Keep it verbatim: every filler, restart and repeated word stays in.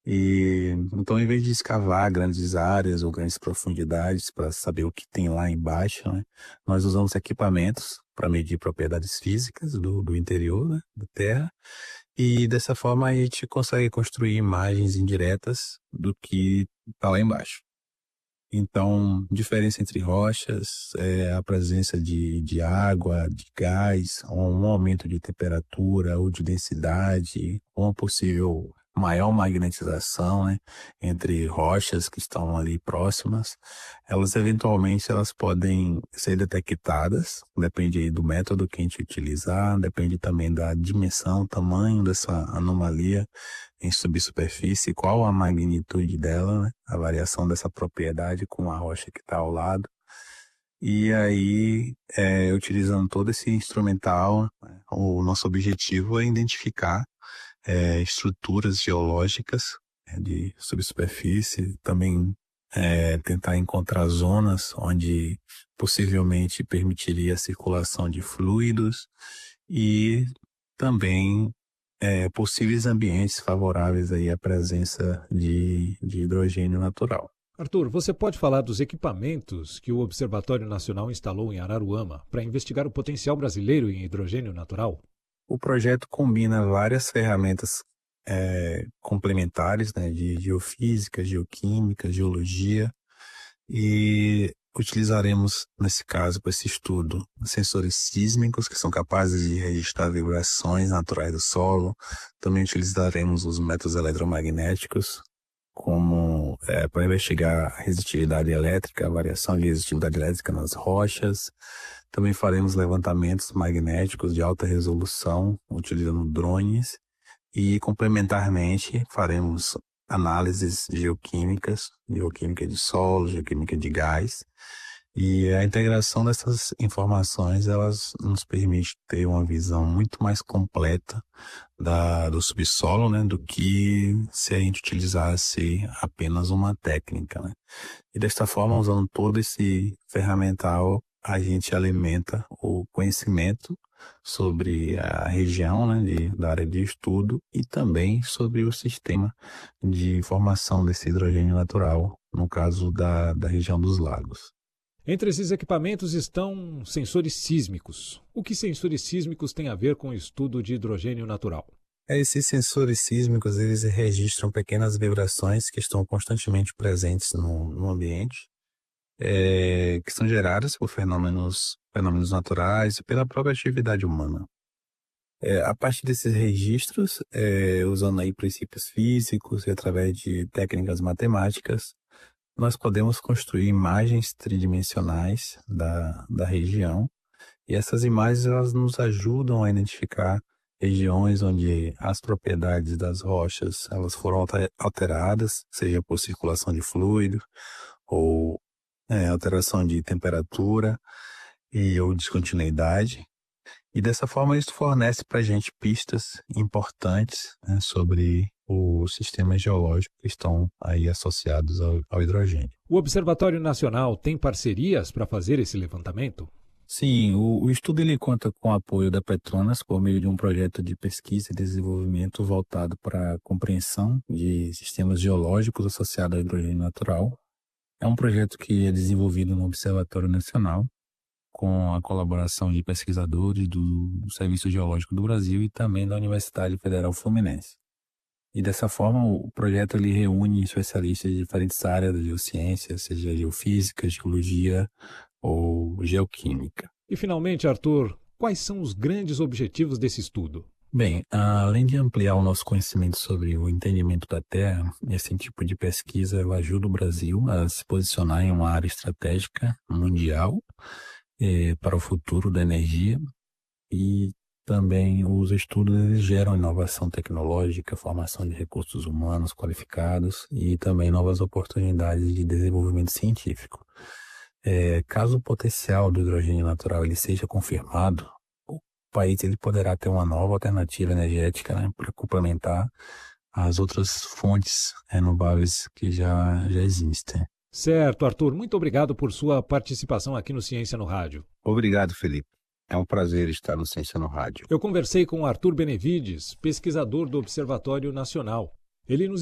E então, em vez de escavar grandes áreas ou grandes profundidades para saber o que tem lá embaixo, né, nós usamos equipamentos para medir propriedades físicas do, do interior, né, da Terra, e dessa forma a gente consegue construir imagens indiretas do que está lá embaixo. Então, diferença entre rochas é a presença de, de água, de gás, ou um aumento de temperatura ou de densidade, ou uma possível maior magnetização, né, entre rochas que estão ali próximas. Elas, eventualmente, elas podem ser detectadas, depende aí do método que a gente utilizar, depende também da dimensão, tamanho dessa anomalia em subsuperfície, qual a magnitude dela, né? A variação dessa propriedade com a rocha que está ao lado. E aí, é, utilizando todo esse instrumental, né, o nosso objetivo é identificar é, estruturas geológicas, né, de subsuperfície, também é, tentar encontrar zonas onde possivelmente permitiria a circulação de fluidos e também é, possíveis ambientes favoráveis aí à presença de, de hidrogênio natural. Arthur, você pode falar dos equipamentos que o Observatório Nacional instalou em Araruama para investigar o potencial brasileiro em hidrogênio natural? O projeto combina várias ferramentas é, complementares, né, de geofísica, geoquímica, geologia, e utilizaremos, nesse caso, para esse estudo, sensores sísmicos que são capazes de registrar vibrações naturais do solo. Também utilizaremos os métodos eletromagnéticos como é, para investigar a resistividade elétrica, a variação de resistividade elétrica nas rochas. Também faremos levantamentos magnéticos de alta resolução utilizando drones e, complementarmente, faremos análises geoquímicas, geoquímica de solo, geoquímica de gás, e a integração dessas informações, elas nos permite ter uma visão muito mais completa da, do subsolo, né, do que se a gente utilizasse apenas uma técnica, né. E desta forma, usando todo esse ferramental, a gente alimenta o conhecimento sobre a região, né, de, da área de estudo e também sobre o sistema de formação desse hidrogênio natural, no caso da, da região dos lagos. Entre esses equipamentos estão sensores sísmicos. O que sensores sísmicos têm a ver com o estudo de hidrogênio natural? Esses sensores sísmicos, eles registram pequenas vibrações que estão constantemente presentes no, no ambiente, é, que são geradas por fenômenos, fenômenos naturais e pela própria atividade humana. É, a partir desses registros, é, usando aí princípios físicos e através de técnicas matemáticas, nós podemos construir imagens tridimensionais da, da região, e essas imagens elas nos ajudam a identificar regiões onde as propriedades das rochas elas foram alteradas, seja por circulação de fluido ou é, alteração de temperatura e ou descontinuidade. E dessa forma isso fornece para a gente pistas importantes, né, sobre os sistemas geológicos que estão aí associados ao, ao hidrogênio. O Observatório Nacional tem parcerias para fazer esse levantamento? Sim, o, o estudo ele conta com o apoio da Petronas por meio de um projeto de pesquisa e desenvolvimento voltado para a compreensão de sistemas geológicos associados ao hidrogênio natural. É um projeto que é desenvolvido no Observatório Nacional, com a colaboração de pesquisadores do, do Serviço Geológico do Brasil e também da Universidade Federal Fluminense. E dessa forma, o projeto ele reúne especialistas de diferentes áreas da geociência, seja geofísica, geologia ou geoquímica. E finalmente, Arthur, quais são os grandes objetivos desse estudo? Bem, além de ampliar o nosso conhecimento sobre o entendimento da Terra, esse tipo de pesquisa ela ajuda o Brasil a se posicionar em uma área estratégica mundial eh, para o futuro da energia, e também os estudos eles geram inovação tecnológica, formação de recursos humanos qualificados e também novas oportunidades de desenvolvimento científico. É, caso o potencial do hidrogênio natural ele seja confirmado, o país ele poderá ter uma nova alternativa energética, né, para complementar as outras fontes renováveis que já, já existem. Certo, Arthur. Muito obrigado por sua participação aqui no Ciência no Rádio. Obrigado, Felipe. É um prazer estar no Ciência no Rádio. Eu conversei com Arthur Benevides, pesquisador do Observatório Nacional. Ele nos